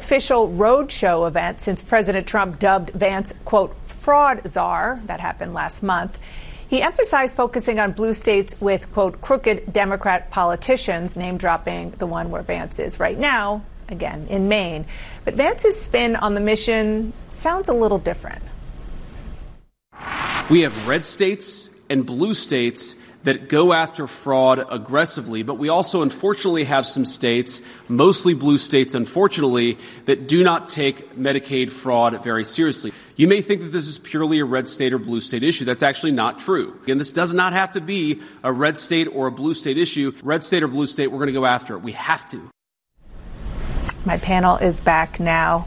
official roadshow event since President Trump dubbed Vance, quote, fraud czar. That happened last month. He emphasized focusing on blue states with, quote, crooked Democrat politicians, name dropping the one where Vance is right now, again, in Maine. But Vance's spin on the mission sounds a little different. We have red states and blue states that go after fraud aggressively, but we also unfortunately have some states, mostly blue states unfortunately, that do not take Medicaid fraud very seriously. You may think that this is purely a red state or blue state issue. That's actually not true. Again, this does not have to be a red state or a blue state issue. Red state or blue state, we're going to go after it. We have to. My panel is back now.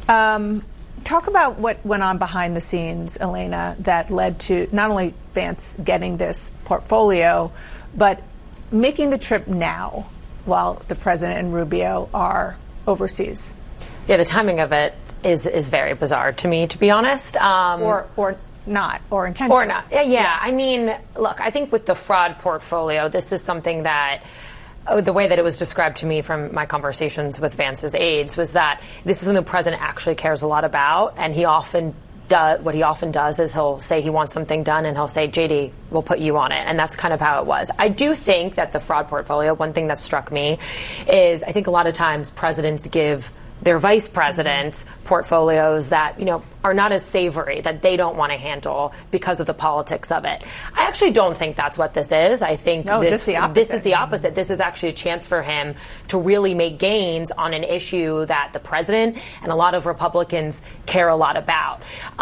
Talk about what went on behind the scenes, Elena, that led to not only Vance getting this portfolio, but making the trip now while the president and Rubio are overseas. Yeah, the timing of it is very bizarre to me, to be honest. Or not, or intentional. Or not. Yeah. I mean, look, I think with the fraud portfolio, this is something that the way that it was described to me from my conversations with Vance's aides was that this is something the president actually cares a lot about, and what he often does is he'll say he wants something done, and he'll say, JD, we'll put you on it. And that's kind of how it was. I do think that the fraud portfolio, one thing that struck me is I think a lot of times presidents give their vice presidents portfolios that, are not as savory, that they don't want to handle because of the politics of it. I actually don't think that's what this is. I think this is the opposite. This is actually a chance for him to really make gains on an issue that the president and a lot of Republicans care a lot about.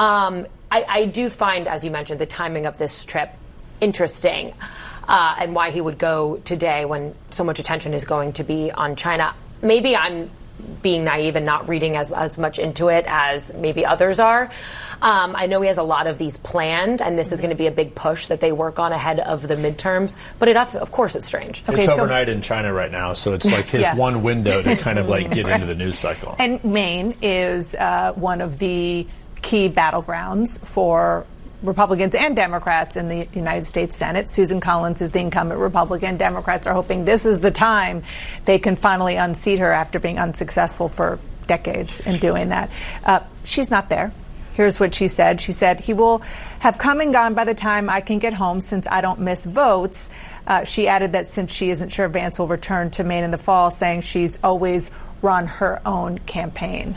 I do find, as you mentioned, the timing of this trip interesting, and why he would go today when so much attention is going to be on China. Maybe I'm being naive and not reading as much into it as maybe others are. I know he has a lot of these planned, and this is going to be a big push that they work on ahead of the midterms. But of course it's strange. Okay, it's overnight in China right now, so it's like his one window to kind of like get into the news cycle. And Maine is one of the key battlegrounds for Republicans and Democrats in the United States Senate. Susan Collins is the incumbent Republican. Democrats are hoping this is the time they can finally unseat her after being unsuccessful for decades in doing that. She's not there. Here's what she said. She said, he will have come and gone by the time I can get home since I don't miss votes. She added that since she isn't sure Vance will return to Maine in the fall, saying she's always run her own campaign.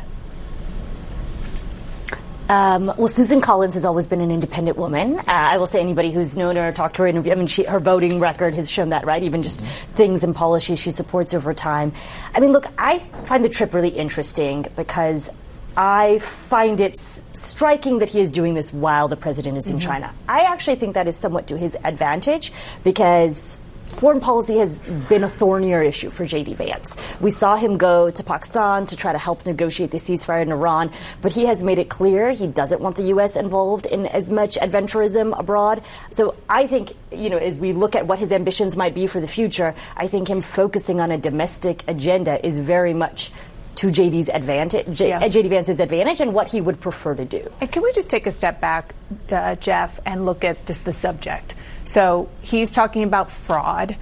Well, Susan Collins has always been an independent woman. I will say anybody who's known her or talked to her, her voting record has shown that, right? Even just things and policies she supports over time. I mean, look, I find the trip really interesting because I find it striking that he is doing this while the president is in China. I actually think that is somewhat to his advantage because foreign policy has been a thornier issue for J.D. Vance. We saw him go to Pakistan to try to help negotiate the ceasefire in Iran, but he has made it clear he doesn't want the U.S. involved in as much adventurism abroad. So I think, as we look at what his ambitions might be for the future, I think him focusing on a domestic agenda is very much to J.D.'s advantage, J.D. Vance's advantage, and what he would prefer to do. And can we just take a step back, Jeff, and look at just the subject? So he's talking about fraud,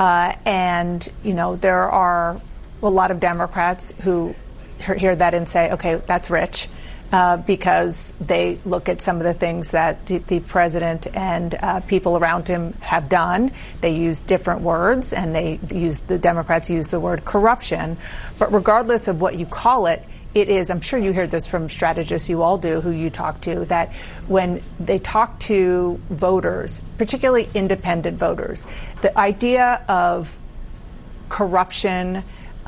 and, there are a lot of Democrats who hear that and say, okay, that's rich, because they look at some of the things that the president and people around him have done. They use different words, and the Democrats use the word corruption. But regardless of what you call it, it is, I'm sure you hear this from strategists, you all do, who you talk to, that when they talk to voters, particularly independent voters, the idea of corruption,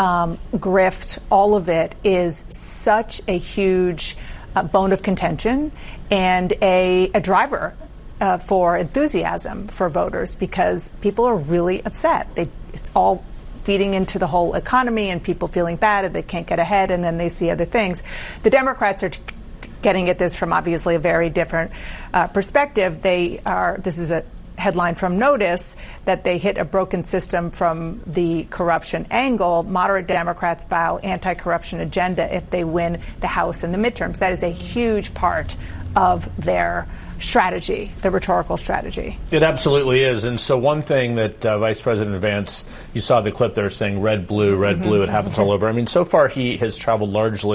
grift, all of it is such a huge bone of contention and a driver for enthusiasm for voters, because people are really upset. It's all feeding into the whole economy and people feeling bad and they can't get ahead, and then they see other things. The Democrats are getting at this from obviously a very different perspective. This is a headline from Notice, that they hit a broken system from the corruption angle. Moderate Democrats vow anti-corruption agenda if they win the House in the midterms. That is a huge part of their strategy, the rhetorical strategy. It absolutely is. And so one thing that Vice President Vance, you saw the clip there saying red, blue, it happens all over. I mean, so far he has traveled largely